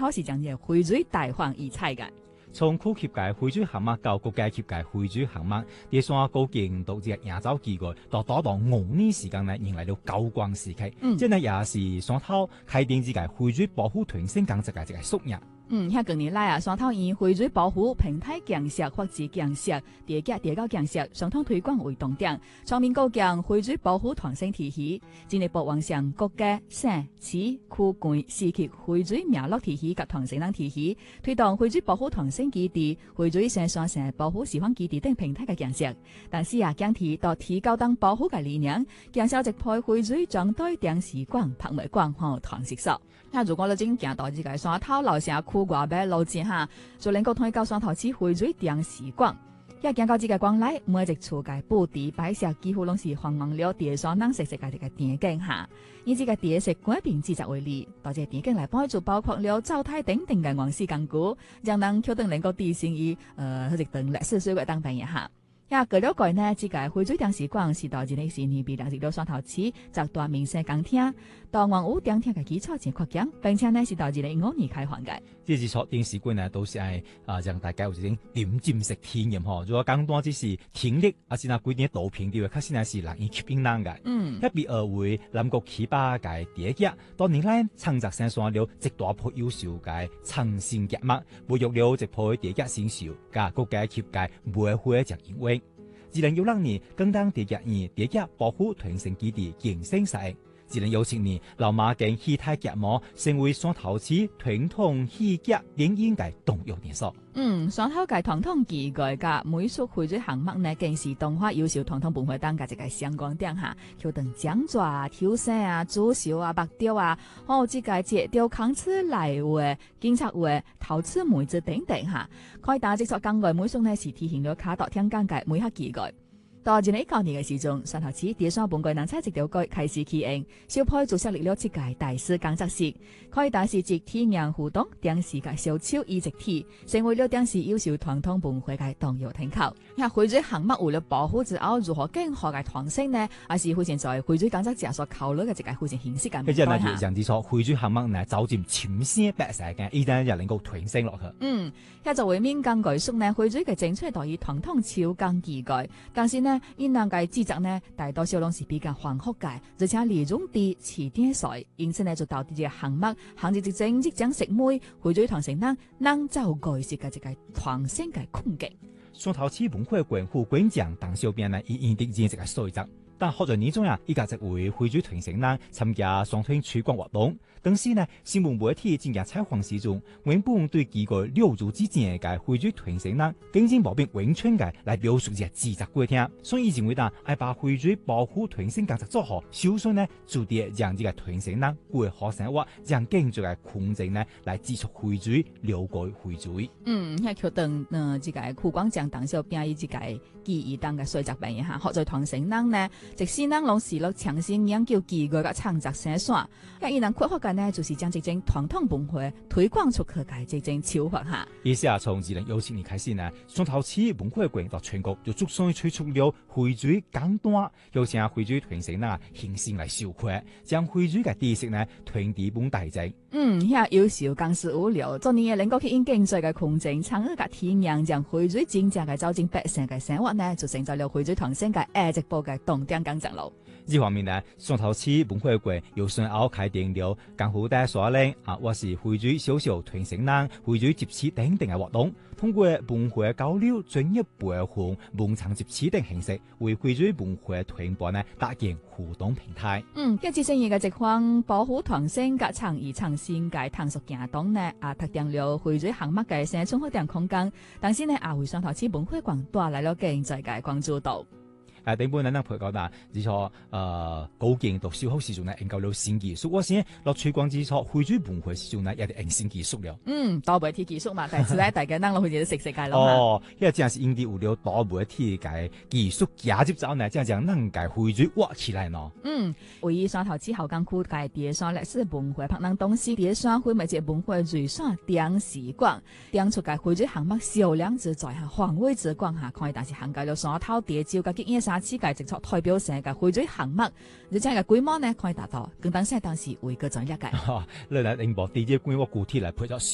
頭是將嘅匯水大放異彩嘅。 從區級嘅匯水項目到國家級嘅匯水項目，第三高境到這個亞洲機構，到5年時間呢，迎來了高光時期。即係也是雙頭開定之嘅匯水保護團成講嘅這個縮入。 近年來啊，雙頭以匯水保護平台建設、發展建設、疊高建設、雙頭推廣為重點，全面構建匯水保護團成體系，進一步完善國家、省、市、區、縣、市級匯水名錄體系及團成人體系，推動匯水保護團成基地、匯水生產線保護示範基地等平台嘅建設。但是啊，將提到提高當保護嘅理念，建設一批匯水將對電視館、拍賣館和團設所。如果你真行到這個雙頭樓城區外邊路線哈，就能夠推到雙頭市匯水電視館。一行到這個館內，每一處嘅布置擺設幾乎攏是還原了第三人實嘅這個電影哈。以這個電視改編製作為例，到這個電影來幫助包括了灶台等等嘅原始工具，讓人確定能夠提升於一段歷史水嘅當扮演哈。據了解呢，這個匯水電視館是到2012年被納入了雙頭市集團民生公廳，到元武電廳嘅基礎前擴建，並且呢是到2015年開放嘅。 這幾座電視館呢，都是讓大家有一種點睛式體驗嗬。如果講多只是聽力，還是那幾點導片啲，確實係難以吸引人嘅。一比二為南國起巴嘅第一集，當年咧創作生產了一大波優秀嘅創新節目，培育了一批第一新秀嘅國家級嘅媒體จาก英文。2016年，更當第一保護團成基地建成實2017年，老馬跟戲台節目成為雙頭市傳統戲劇電影嘅重要元素。 雙頭嘅傳統戲劇嘅美術匯水項目呢，更是動畫優秀傳統文化當嘅一個相關點下，橋段講座啊、挑戰啊、主秀啊、木雕啊，這個節雕康齒來畫、警察畫、陶瓷梅子等等哈，可以打製作更外美術呢，是體現了卡達聽講嘅每刻戲劇。到2019年嘅時鐘，雙頭市第三本季南彩直條街開始起用，小派就設立了設計大師工作室，可以大師集體驗互動電視嘅小丑一直體，成為了電視優秀傳統文化嘅重要參考。匯水項目為了保護之後如何更好嘅傳承呢？還是會現在匯水工作者所考慮嘅一個會形式嘅問題。 即係呢，人哋說匯水項目呢，走進前線白晒嘅，一旦又能夠傳承落去。 一就為民間藝術呢，匯水嘅精粹待於傳統超工技藝，但是呢，因人嘅製作呢，大多數攏是比較繁複嘅，而且利用啲遲點水，因此呢就導致這個項目行至正即將食妹匯水傳承人能走過去嘅這個傳承嘅空間。 雙頭市文化館副館長鄧小編呢，以認定這個所在。但學在年中啊，依家就會匯水傳承人參加雙推推廣活動。當時呢，新聞媒體正在採訪時中，原本對幾個六組之間嘅匯水傳承人，更正毛病完全嘅來表述嘅製作過程。所以認為呢，愛把匯水保護傳承工作做好，首先呢，就得讓這個傳承人過好生活，讓更多嘅空間呢，來繼續匯水，留改匯水。 喺橋段這個酷光獎鄧小編以這個記憶當嘅水作扮演下，學在傳承人呢。即使咱攏是落強行研究技藝嘅創作生產，但伊人開發嘅呢，就是將這種傳統文化推廣出去嘅這種手法哈。 意思啊，從2017年開始呢，雙頭市文化館到全國就逐漸推出了匯水講段，又將匯水傳承人形成來授課，將匯水嘅知識呢傳遞本大眾。 優秀公司物流，昨年能夠去引經濟嘅空間參與嘅體驗，將匯水真正嘅走進百姓嘅生活呢，就成就了匯水傳承嘅下一步嘅重點工作咯。 呢方面呢，雙頭市文化館又順後開定了江湖大所領或是匯水小小傳承人、匯水集市等等嘅活動，通過文化交流、專業培訓、文創集市等形式，為匯水文化傳播呢搭建互動平台。 一次性嘅一項保護傳承嘅倡議創新嘅探索行動呢，特定了匯水項目嘅生存發展空間，但是呢，為雙頭市文化館帶來了經濟嘅關注度。 頂本咱陪講啦，只錯高建到小學時陣呢，研究了新技術。我先落推廣之錯，匯水文化時陣呢，有啲研新技術了。 多媒體技術嘛，但是咧，大家能落去就食世界咯。 因為這樣是因啲有了多媒體嘅技術加入之後呢，這樣能夠匯水挖起來咯。 位於雙頭市後港區嘅第三歷史文化拍檔東西第三會美節文化瑞山電視館，點出嘅匯水項目銷量之在下範圍之廣下，可以但是涵蓋了雙頭地招嘅經驗世界直作代表性嘅匯水項目，而且嘅規模呢可以達到更等相當時會個盡一嘅。 你嚟英國地質規模具體嚟配咗